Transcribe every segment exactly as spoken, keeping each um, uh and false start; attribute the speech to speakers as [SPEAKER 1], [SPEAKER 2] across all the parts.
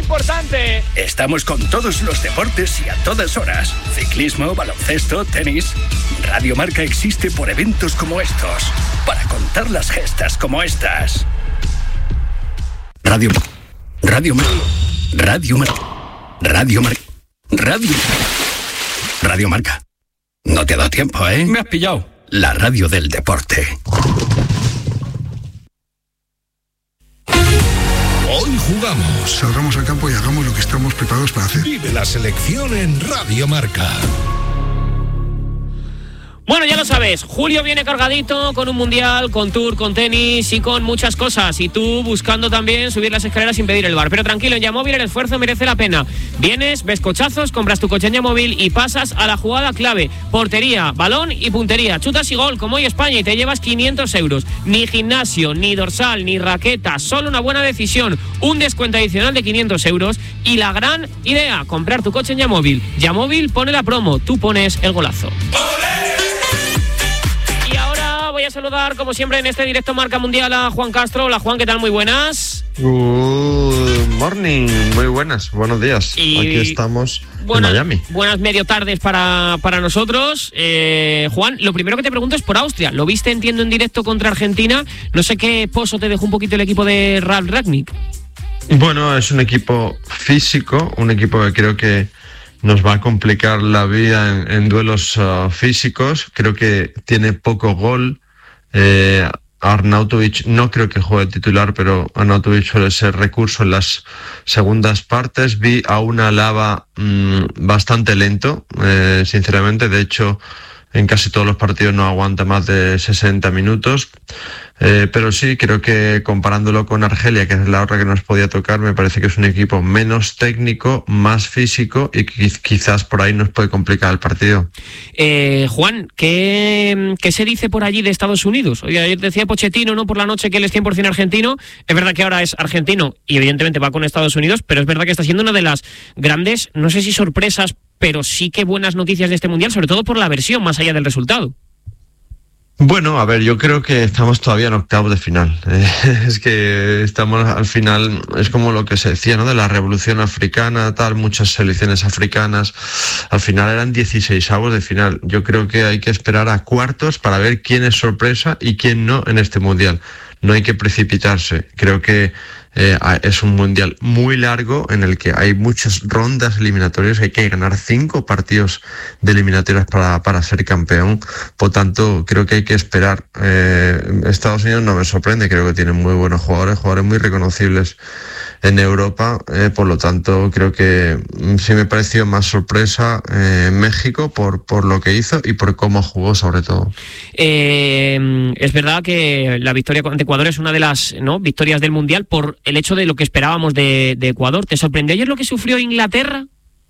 [SPEAKER 1] importante.
[SPEAKER 2] Estamos con todos los deportes y a todas horas. Ciclismo, baloncesto, tenis. Radio Marca existe por eventos como estos, para contar las gestas como estas. Radio... Radio Marca... Radio Marca... Radio Marca... Radio... Radio Marca. No te ha dado tiempo, ¿eh?
[SPEAKER 1] Me has pillado.
[SPEAKER 2] La radio del deporte.
[SPEAKER 3] Hoy jugamos.
[SPEAKER 4] Salgamos al campo y hagamos lo que estamos preparados para hacer.
[SPEAKER 3] Vive la selección en Radio Marca.
[SPEAKER 5] Bueno, ya lo sabes, Julio viene cargadito con un mundial, con tour, con tenis y con muchas cosas. Y tú buscando también subir las escaleras sin pedir el bar. Pero tranquilo, en Yamóvil el esfuerzo merece la pena. Vienes, ves cochazos, compras tu coche en Yamóvil y pasas a la jugada clave. Portería, balón y puntería. Chutas y gol, como hoy España, y te llevas quinientos euros. Ni gimnasio, ni dorsal, ni raqueta. Solo una buena decisión. Un descuento adicional de quinientos euros. Y la gran idea, comprar tu coche en Yamóvil. Yamóvil pone la promo, tú pones el golazo. Voy a saludar, como siempre, en este directo Marca Mundial a Juan Castro. Hola, Juan, ¿qué tal? Muy buenas.
[SPEAKER 6] Good morning, muy buenas, buenos días. Y aquí estamos buenas, en Miami.
[SPEAKER 5] Buenas medio tardes para, para nosotros. Eh, Juan, lo primero que te pregunto es por Austria. Lo viste, entiendo, en directo contra Argentina. No sé qué pozo te dejó un poquito el equipo de Ralf Rangnick.
[SPEAKER 6] Bueno, es un equipo físico, un equipo que creo que nos va a complicar la vida en, en duelos uh, físicos. Creo que tiene poco gol. Eh, Arnautovic no creo que juegue titular, pero Arnautovic suele ser recurso en las segundas partes. Vi a una Lava mmm, bastante lento, eh, sinceramente. De hecho, en casi todos los partidos no aguanta más de sesenta minutos. Eh, pero sí, creo que comparándolo con Argelia, que es la otra que nos podía tocar, me parece que es un equipo menos técnico, más físico y que quizás por ahí nos puede complicar el partido.
[SPEAKER 5] Eh, Juan, ¿qué, ¿qué se dice por allí de Estados Unidos? Oye, ayer decía Pochettino, ¿no?, por la noche que él es cien por ciento argentino. Es verdad que ahora es argentino y evidentemente va con Estados Unidos, pero es verdad que está siendo una de las grandes, no sé si sorpresas, pero sí que buenas noticias de este Mundial, sobre todo por la versión, más allá del resultado.
[SPEAKER 6] Bueno, a ver, yo creo que estamos todavía en octavos de final. Eh, es que estamos al final, es como lo que se decía, ¿no?, de la revolución africana, tal, muchas selecciones africanas. Al final eran dieciseisavos de final. Yo creo que hay que esperar a cuartos para ver quién es sorpresa y quién no en este Mundial. No hay que precipitarse. Creo que eh, es un Mundial muy largo en el que hay muchas rondas eliminatorias. Hay que ganar cinco partidos de eliminatorias para, para ser campeón. Por tanto, creo que hay que esperar. Eh, Estados Unidos no me sorprende. Creo que tienen muy buenos jugadores, jugadores muy reconocibles en Europa. Eh, por lo tanto, creo que sí me pareció más sorpresa eh, México por, por lo que hizo y por cómo jugó, sobre todo.
[SPEAKER 5] Eh, es verdad que la victoria ante Ecuador es una de las, ¿no?, victorias del Mundial por el hecho de lo que esperábamos de, de Ecuador. ¿Te sorprendió ayer lo que sufrió Inglaterra?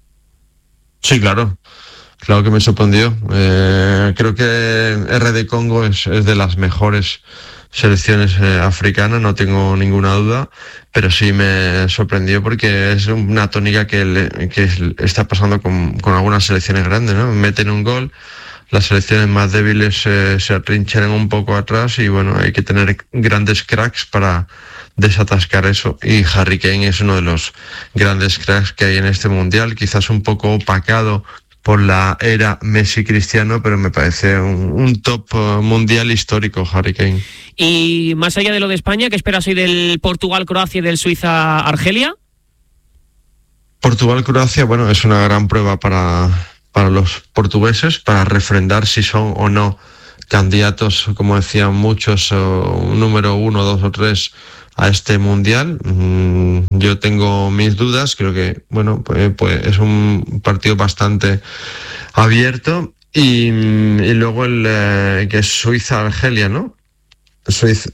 [SPEAKER 6] Sí, claro. Claro que me sorprendió. Eh, creo que R D Congo es, es de las mejores selecciones eh, africanas, no tengo ninguna duda, pero sí me sorprendió porque es una tónica que, le, que está pasando con, con algunas selecciones grandes, ¿no? Meten un gol, las selecciones más débiles eh, se atrincheran un poco atrás y bueno, hay que tener grandes cracks para desatascar eso, y Harry Kane es uno de los grandes cracks que hay en este Mundial, quizás un poco opacado por la era Messi-Cristiano, pero me parece un, un top uh, mundial histórico, Harry Kane.
[SPEAKER 5] Y más allá de lo de España, ¿qué esperas hoy del Portugal-Croacia y del Suiza-Argelia?
[SPEAKER 6] Portugal-Croacia, bueno, es una gran prueba para, para los portugueses, para refrendar si son o no candidatos, como decían muchos, uh, número uno, dos o tres a este mundial. Mm, yo tengo mis dudas, creo que bueno, pues, pues es un partido bastante abierto. Y, y luego el eh, que es Suiza-Argelia, ¿no? Suiza.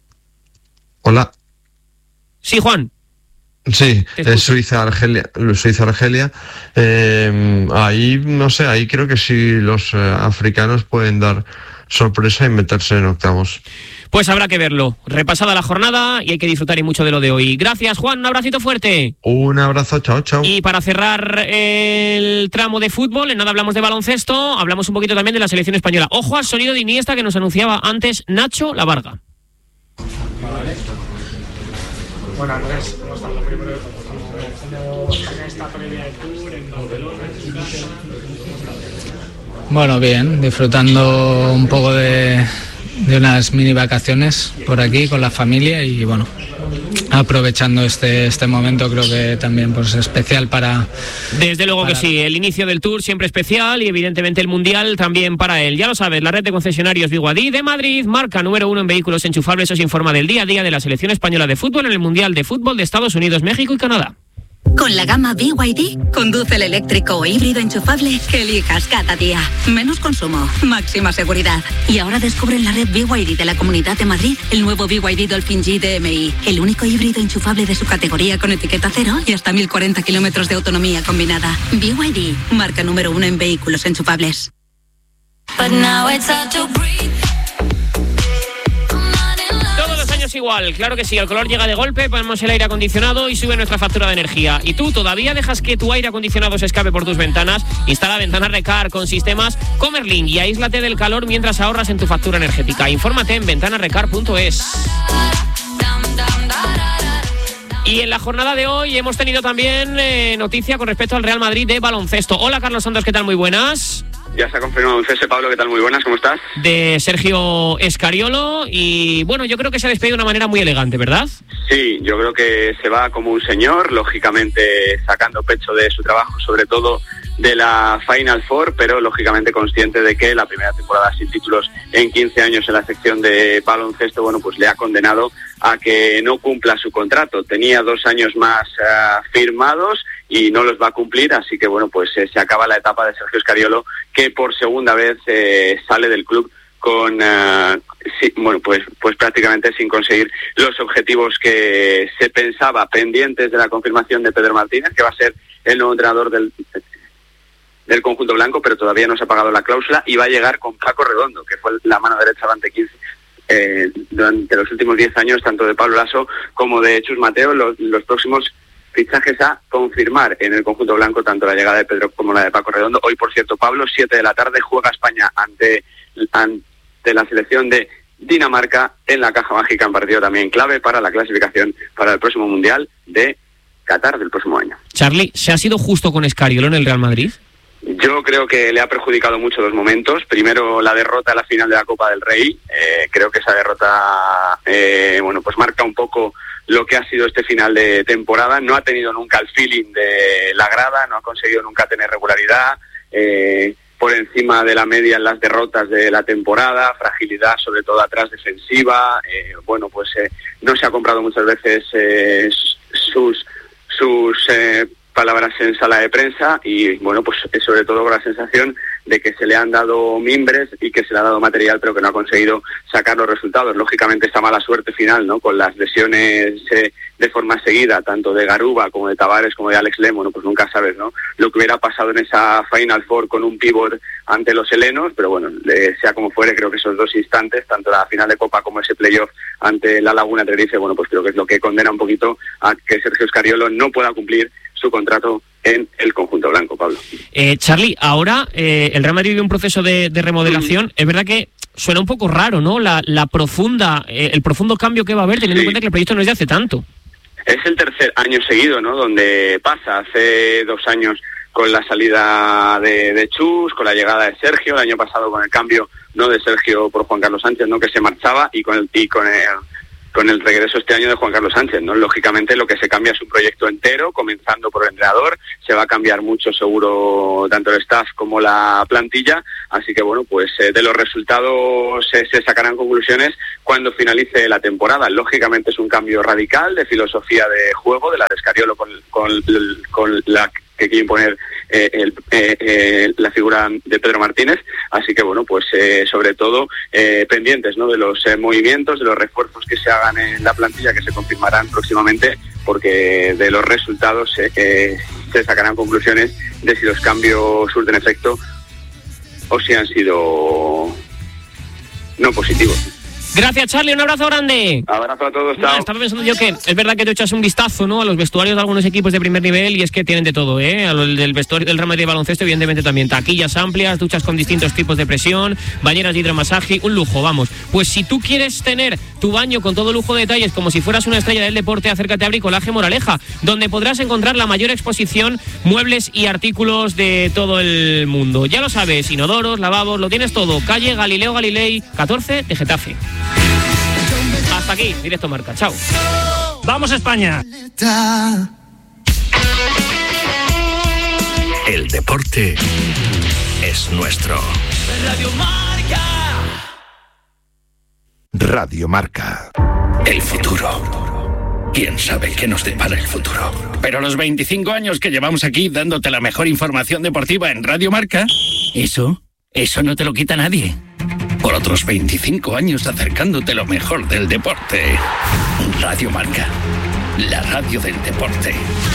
[SPEAKER 6] Hola.
[SPEAKER 5] Sí, Juan.
[SPEAKER 6] Sí, es Suiza-Argelia. Suiza-Argelia. Eh, ahí, no sé, ahí creo que sí los eh, africanos pueden dar sorpresa y meterse en octavos.
[SPEAKER 5] Pues habrá que verlo. Repasada la jornada y hay que disfrutar y mucho de lo de hoy. Gracias, Juan. Un abracito fuerte.
[SPEAKER 6] Un abrazo. Chao, chao.
[SPEAKER 5] Y para cerrar el tramo de fútbol, en nada hablamos de baloncesto, hablamos un poquito también de la selección española. Ojo al sonido de Iniesta que nos anunciaba antes Nacho Lavarga.
[SPEAKER 7] Bueno, Andrés, ¿cómo estás? Lo primero de todo.
[SPEAKER 1] Bueno, bien, disfrutando un poco de, de unas mini vacaciones por aquí con la familia y bueno, aprovechando este, este momento creo que también pues especial para...
[SPEAKER 5] Desde luego
[SPEAKER 1] para...
[SPEAKER 5] que sí, el inicio del Tour siempre especial y evidentemente el Mundial también para él. Ya lo sabes, la red de concesionarios B Y D de Madrid, marca número uno en vehículos enchufables, os informa del día a día de la selección española de fútbol en el Mundial de Fútbol de Estados Unidos, México y Canadá.
[SPEAKER 7] Con la gama B Y D, conduce el eléctrico o híbrido enchufable que elijas cada día. Menos consumo, máxima seguridad. Y ahora descubre en la red B Y D de la Comunidad de Madrid el nuevo B Y D Dolphin G D M I, el único híbrido enchufable de su categoría con etiqueta cero y hasta mil cuarenta kilómetros de autonomía combinada. B Y D, marca número uno en vehículos enchufables.
[SPEAKER 5] But now it's hard to breathe. Igual, claro que sí, el color llega de golpe, ponemos el aire acondicionado y sube nuestra factura de energía. ¿Y tú todavía dejas que tu aire acondicionado se escape por tus ventanas? Instala ventanas Recar con sistemas Comerlin y aíslate del calor mientras ahorras en tu factura energética. Infórmate en ventanas recar punto es. Y en la jornada de hoy hemos tenido también eh, noticia con respecto al Real Madrid de baloncesto. Hola Carlos Santos, ¿qué tal? Muy buenas.
[SPEAKER 8] Ya se ha confirmado un cese, Pablo, ¿qué tal? Muy buenas, ¿cómo estás?
[SPEAKER 5] De Sergio Escariolo y bueno, yo creo que se ha despedido de una manera muy elegante, ¿verdad?
[SPEAKER 8] Sí, yo creo que se va como un señor, lógicamente sacando pecho de su trabajo, sobre todo de la Final Four, pero lógicamente consciente de que la primera temporada sin títulos en quince años en la sección de baloncesto, bueno, pues le ha condenado a que no cumpla su contrato. Tenía dos años más uh, firmados y no los va a cumplir, así que bueno, pues eh, se acaba la etapa de Sergio Escariolo, que por segunda vez eh, sale del club con uh, sí, bueno pues pues prácticamente sin conseguir los objetivos que se pensaba, pendientes de la confirmación de Pedro Martínez, que va a ser el nuevo entrenador del del conjunto blanco, pero todavía no se ha pagado la cláusula y va a llegar con Paco Redondo, que fue la mano derecha durante quince eh, durante los últimos diez años, tanto de Pablo Laso como de Chus Mateo. Los, los próximos fichajes a confirmar en el conjunto blanco, tanto la llegada de Pedro como la de Paco Redondo. Hoy, por cierto, Pablo, siete de la tarde, juega España ante, ante la selección de Dinamarca en la Caja Mágica, en partido también clave para la clasificación para el próximo Mundial de Qatar del próximo año.
[SPEAKER 5] Charly, ¿se ha sido justo con Escariolo en el Real Madrid?
[SPEAKER 8] Yo creo que le ha perjudicado mucho dos momentos. Primero, la derrota a la final de la Copa del Rey. Eh, creo que esa derrota, eh, bueno, pues marca un poco lo que ha sido este final de temporada. No ha tenido nunca el feeling de la grada, no ha conseguido nunca tener regularidad, eh, por encima de la media en las derrotas de la temporada, fragilidad sobre todo atrás defensiva. Eh, bueno, pues eh, no se ha comprado muchas veces eh, sus sus eh, palabras en sala de prensa y bueno, pues sobre todo con la sensación de que se le han dado mimbres y que se le ha dado material, pero que no ha conseguido sacar los resultados. Lógicamente esta mala suerte final, ¿no?, con las lesiones eh, de forma seguida, tanto de Garuba como de Tavares como de Alex Lemon, bueno, pues nunca sabes, ¿no?, lo que hubiera pasado en esa Final Four con un pívot ante los helenos, pero bueno, eh, sea como fuere, creo que esos dos instantes, tanto la final de Copa como ese playoff ante la Laguna Tenerife, bueno, pues creo que es lo que condena un poquito a que Sergio Escariolo no pueda cumplir su contrato en el conjunto blanco, Pablo.
[SPEAKER 5] Eh, Charly, ahora eh, el Real Madrid vive un proceso de, de remodelación. Mm. Es verdad que suena un poco raro, ¿no?, la, la profunda, eh, el profundo cambio que va a haber, teniendo sí. en cuenta que el proyecto no es de hace tanto.
[SPEAKER 8] Es el tercer año seguido, ¿no?, donde pasa. Hace dos años con la salida de, de Chus, con la llegada de Sergio, el año pasado con el cambio, no de Sergio por Juan Carlos Sánchez, ¿no?, que se marchaba, y con el, y con el con el regreso este año de Juan Carlos Sánchez, ¿no? Lógicamente lo que se cambia es un proyecto entero, comenzando por el entrenador. Se va a cambiar mucho seguro tanto el staff como la plantilla, así que bueno, pues eh, de los resultados se, se sacarán conclusiones cuando finalice la temporada. Lógicamente es un cambio radical de filosofía de juego, de la de Escariolo con, con, con la que quiere imponer eh, el, eh, eh, la figura de Pedro Martínez, así que bueno, pues eh, sobre todo eh, pendientes, ¿no?, de los eh, movimientos, de los refuerzos que se hagan en la plantilla, que se confirmarán próximamente, porque de los resultados eh, eh, se sacarán conclusiones de si los cambios surten efecto o si han sido no positivos.
[SPEAKER 5] Gracias, Charlie, un abrazo grande.
[SPEAKER 8] Abrazo a todos, chao.
[SPEAKER 5] No, estaba pensando yo que es verdad que te echas un vistazo, ¿no?, a los vestuarios de algunos equipos de primer nivel y es que tienen de todo, ¿eh? A lo del vestuario del Real Madrid de baloncesto, evidentemente también taquillas amplias, duchas con distintos tipos de presión, bañeras de hidromasaje, un lujo, vamos. Pues si tú quieres tener tu baño con todo lujo de detalles como si fueras una estrella del deporte, acércate a Bricolaje Moraleja, donde podrás encontrar la mayor exposición, muebles y artículos de todo el mundo. Ya lo sabes, inodoros, lavabos, lo tienes todo. Calle Galileo Galilei catorce de Getafe. Hasta aquí, Directo Marca. Chao.
[SPEAKER 9] ¡Vamos a España!
[SPEAKER 2] El deporte es nuestro.
[SPEAKER 3] Radio Marca. Radio Marca.
[SPEAKER 2] El futuro. ¿Quién sabe qué nos depara el futuro? Pero los veinticinco años que llevamos aquí dándote la mejor información deportiva en Radio Marca, eso, eso no te lo quita nadie. Por otros veinticinco años acercándote lo mejor del deporte. Radio Marca, la radio del deporte.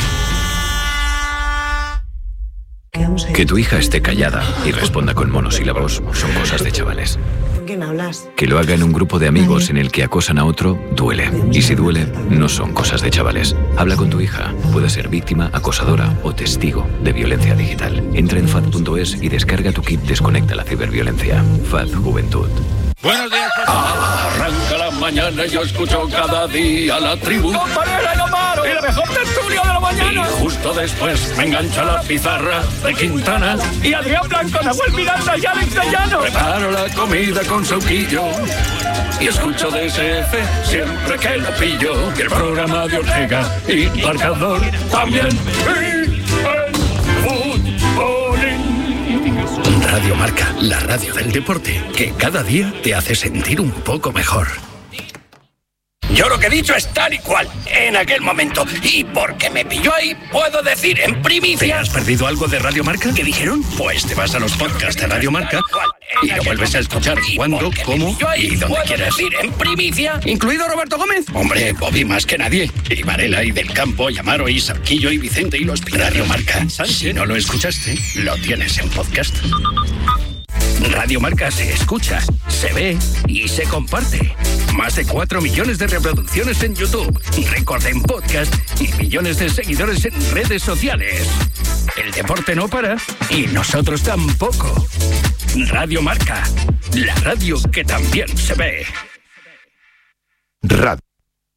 [SPEAKER 10] Que tu hija esté callada y responda con monosílabos son cosas de chavales.
[SPEAKER 11] ¿Con quién hablas?
[SPEAKER 10] Que lo haga en un grupo de amigos en el que acosan a otro, duele. Y si duele, no son cosas de chavales. Habla con tu hija. Puede ser víctima, acosadora o testigo de violencia digital. Entra en fad punto es y descarga tu kit Desconecta la ciberviolencia. F A D Juventud.
[SPEAKER 2] Buenos días. Arranca la mañana y yo escucho cada día la tribu. ¡Compañera, no paro! ¡Y la mejor tertulia de la mañana! Y justo después me engancha la pizarra de Quintana.
[SPEAKER 9] Y Adrián Blanco, Nahuel Miranda y Alex de Llano.
[SPEAKER 2] Preparo la comida con sauquillo y escucho D S F siempre que lo pillo. Y el programa de Ortega y Marcador también. Y el futbolín. Radio Marca, la radio del deporte, que cada día te hace sentir un poco mejor. Yo lo que he dicho es tal y cual, en aquel momento. Y porque me pilló ahí, puedo decir en primicia... ¿Te has perdido algo de Radio Marca? ¿Qué dijeron? Pues te vas a los podcasts de Radio Marca y lo vuelves a escuchar cuando, cómo y donde quieras. Decir en primicia, incluido Roberto Gómez. Hombre, Bobby más que nadie. Y Varela y Del Campo, y Amaro y Sarquillo y Vicente y los Radio Marca. Si no lo escuchaste, lo tienes en podcast. Radio Marca se escucha, se ve y se comparte. Más de cuatro millones de reproducciones en YouTube, récord en podcast y millones de seguidores en redes sociales. El deporte no para y nosotros tampoco. Radio Marca, la radio que también se ve.
[SPEAKER 3] Radio.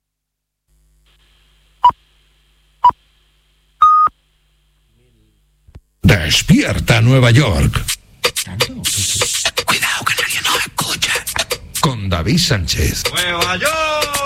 [SPEAKER 3] Despierta Nueva York.
[SPEAKER 2] Cuidado que nadie nos escucha.
[SPEAKER 3] Con David Sánchez.
[SPEAKER 2] ¡Nueva York!